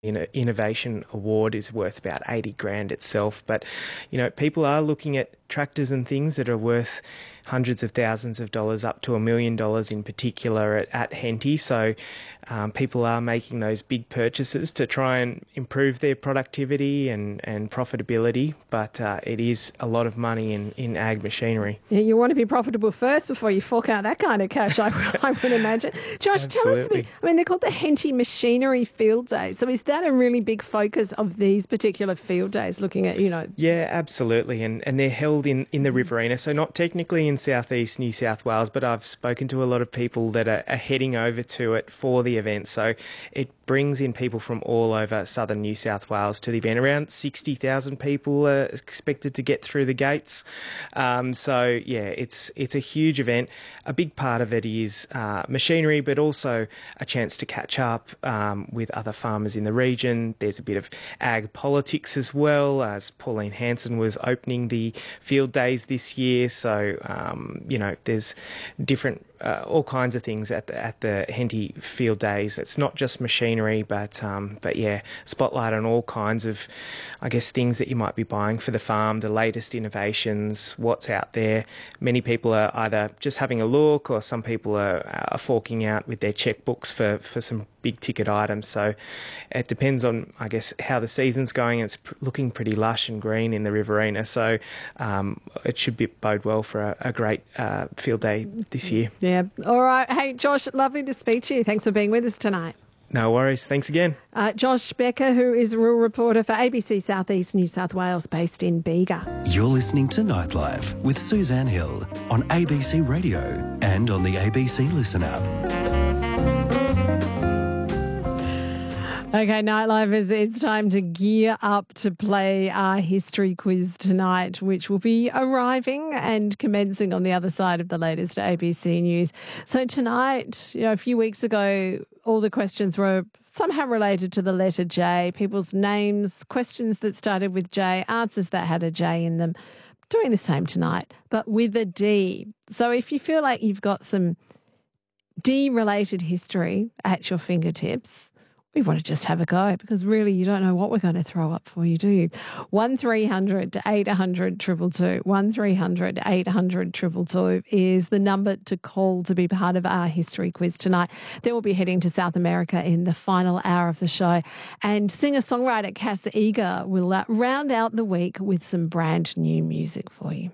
Innovation Award is worth about 80 grand itself. But, people are looking at tractors and things that are worth hundreds of thousands of dollars, up to $1 million in particular at Henty. So people are making those big purchases to try and improve their productivity and profitability. But it is a lot of money in ag machinery. Yeah, you want to be profitable first before you fork out that kind of cash, I would imagine. Josh, Absolutely. tell us, they're called the Henty Machinery Field Days. So is that a really big focus of these particular field days, looking at, Yeah, absolutely. And they're held in the Riverina, so not technically in southeast New South Wales, but I've spoken to a lot of people that are heading over to it for the event. So it brings in people from all over southern New South Wales to the event. Around 60,000 people are expected to get through the gates. So yeah, it's a huge event. A big part of it is machinery, but also a chance to catch up with other farmers in the region. There's a bit of ag politics as well, as Pauline Hanson was opening the field days this year. So, there's different, all kinds of things at the Henty field days. It's not just machinery, but yeah, spotlight on all kinds of, I guess, things that you might be buying for the farm, the latest innovations, what's out there. Many people are either just having a look, or some people are forking out with their checkbooks for some big ticket items. So it depends on, I guess, how the season's going. It's looking pretty lush and green in the Riverina. So it should bode well for a great field day this year. Yeah. All right. Hey, Josh, lovely to speak to you. Thanks for being with us tonight. No worries. Thanks again. Josh Becker, who is a rural reporter for ABC Southeast New South Wales, based in Bega. You're listening to Nightlife with Suzanne Hill on ABC Radio and on the ABC Listen app. Okay, Nightlifers, it's time to gear up to play our history quiz tonight, which will be arriving and commencing on the other side of the latest ABC news. So tonight, a few weeks ago, all the questions were somehow related to the letter J, people's names, questions that started with J, answers that had a J in them. Doing the same tonight, but with a D. So if you feel like you've got some D-related history at your fingertips, we want to just have a go, because really you don't know what we're going to throw up for you, do you? 1300 800 222. 1300 800 222 is the number to call to be part of our history quiz tonight. Then we'll be heading to South America in the final hour of the show. And singer-songwriter Cass Eager will round out the week with some brand new music for you.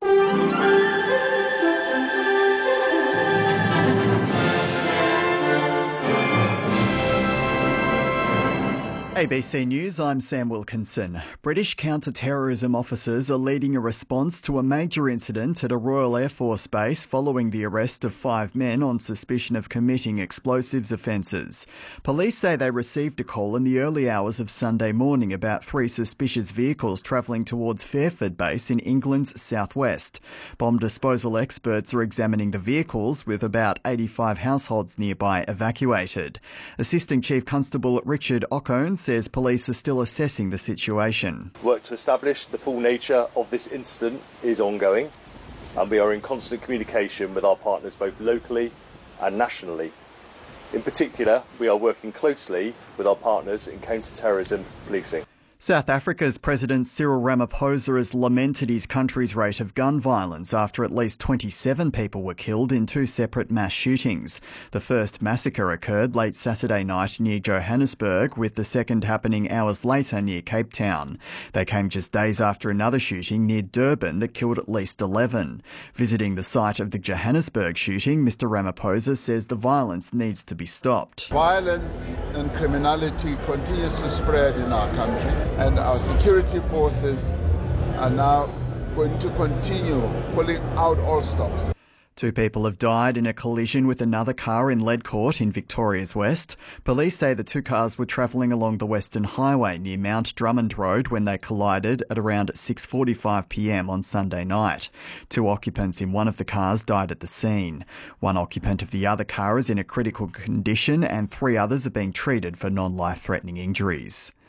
ABC News, I'm Sam Wilkinson. British counter-terrorism officers are leading a response to a major incident at a Royal Air Force base following the arrest of 5 men on suspicion of committing explosives offences. Police say they received a call in the early hours of Sunday morning about 3 suspicious vehicles travelling towards Fairford Base in England's southwest. Bomb disposal experts are examining the vehicles, with about 85 households nearby evacuated. Assistant Chief Constable Richard Ocone says police are still assessing the situation. Work to establish the full nature of this incident is ongoing, and we are in constant communication with our partners both locally and nationally. In particular, we are working closely with our partners in counter-terrorism policing. South Africa's President Cyril Ramaphosa has lamented his country's rate of gun violence after at least 27 people were killed in 2 separate mass shootings. The first massacre occurred late Saturday night near Johannesburg, with the second happening hours later near Cape Town. They came just days after another shooting near Durban that killed at least 11. Visiting the site of the Johannesburg shooting, Mr Ramaphosa says the violence needs to be stopped. Violence and criminality continues to spread in our country, and our security forces are now going to continue pulling out all stops. 2 people have died in a collision with another car in Ledcourt in Victoria's West. Police say the 2 cars were travelling along the Western Highway near Mount Drummond Road when they collided at around 6:45 p.m. on Sunday night. 2 occupants in one of the cars died at the scene. 1 occupant of the other car is in a critical condition, and 3 others are being treated for non-life-threatening injuries.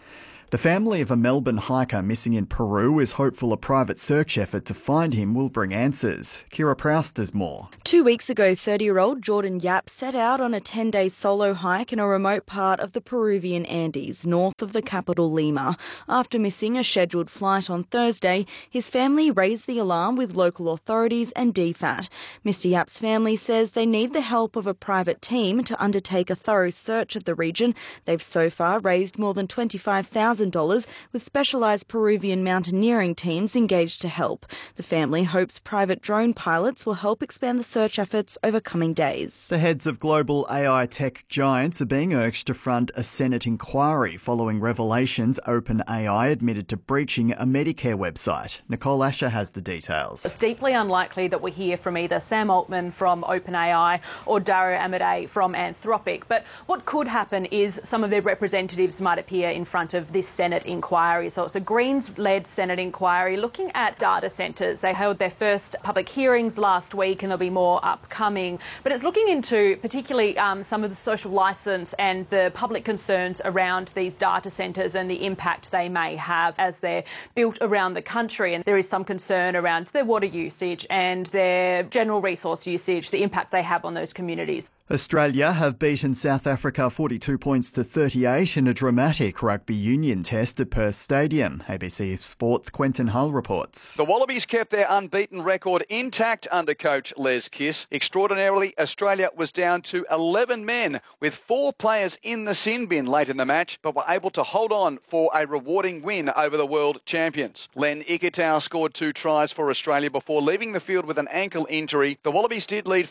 The family of a Melbourne hiker missing in Peru is hopeful a private search effort to find him will bring answers. Kira Proust has more. 2 weeks ago, 30-year-old Jordan Yap set out on a 10-day solo hike in a remote part of the Peruvian Andes, north of the capital Lima. After missing a scheduled flight on Thursday, his family raised the alarm with local authorities and DFAT. Mr Yap's family says they need the help of a private team to undertake a thorough search of the region. They've so far raised more than $25,000 with specialised Peruvian mountaineering teams engaged to help. The family hopes private drone pilots will help expand the search efforts over coming days. The heads of global AI tech giants are being urged to front a Senate inquiry following revelations OpenAI admitted to breaching a Medicare website. Nicole Asher has the details. It's deeply unlikely that we hear from either Sam Altman from OpenAI or Dario Amodei from Anthropic, but what could happen is some of their representatives might appear in front of this Senate inquiry. So it's a Greens-led Senate inquiry looking at data centres. They held their first public hearings last week and there'll be more upcoming. But it's looking into particularly some of the social licence and the public concerns around these data centres and the impact they may have as they're built around the country. And there is some concern around their water usage and their general resource usage, the impact they have on those communities. Australia have beaten South Africa 42 points to 38 in a dramatic rugby union test at Perth Stadium. ABC Sports' Quentin Hull reports. The Wallabies kept their unbeaten record intact under coach Les Kiss. Extraordinarily, Australia was down to 11 men with 4 players in the sin bin late in the match, but were able to hold on for a rewarding win over the world champions. Len Ikitau scored 2 tries for Australia before leaving the field with an ankle injury. The Wallabies did lead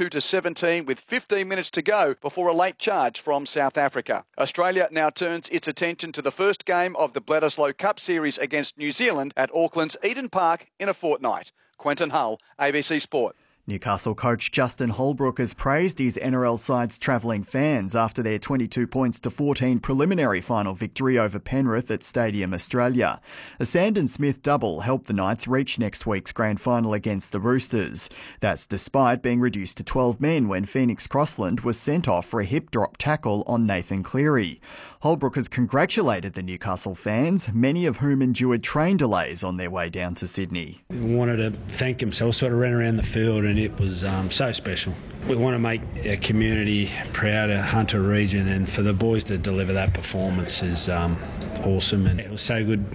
42-17 with 15 minutes to go before a late charge from South Africa. Australia now turns its attention to the first game of the Bledisloe Cup Series against New Zealand at Auckland's Eden Park in a fortnight. Quentin Hull, ABC Sport. Newcastle coach Justin Holbrook has praised his NRL side's travelling fans after their 22 points to 14 preliminary final victory over Penrith at Stadium Australia. A Sandon Smith double helped the Knights reach next week's grand final against the Roosters. That's despite being reduced to 12 men when Phoenix Crossland was sent off for a hip drop tackle on Nathan Cleary. Holbrook has congratulated the Newcastle fans, many of whom endured train delays on their way down to Sydney. We wanted to thank them, so we sort of ran around the field and it was so special. We want to make our community proud of Hunter region, and for the boys to deliver that performance is awesome, and it was so good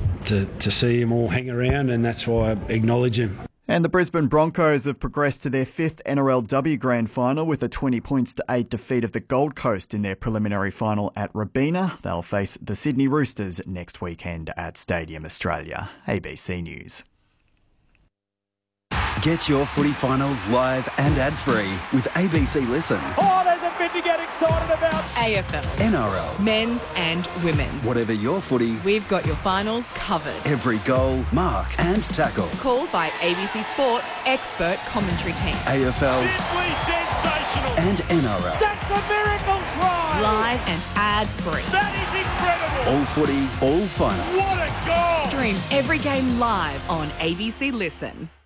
to see them all hang around, and that's why I acknowledge them. And the Brisbane Broncos have progressed to their 5th NRLW Grand Final with a 20 points to 8 defeat of the Gold Coast in their preliminary final at Robina. They'll face the Sydney Roosters next weekend at Stadium Australia. ABC News. Get your footy finals live and ad-free with ABC Listen. Oh, there's a bit to get excited about. AFL, NRL, men's and women's. Whatever your footy, we've got your finals covered. Every goal, mark and tackle. Called by ABC Sports expert commentary team. AFL. Simply sensational. And NRL. That's a miracle try. Live and ad-free. That is incredible. All footy, all finals. What a goal. Stream every game live on ABC Listen.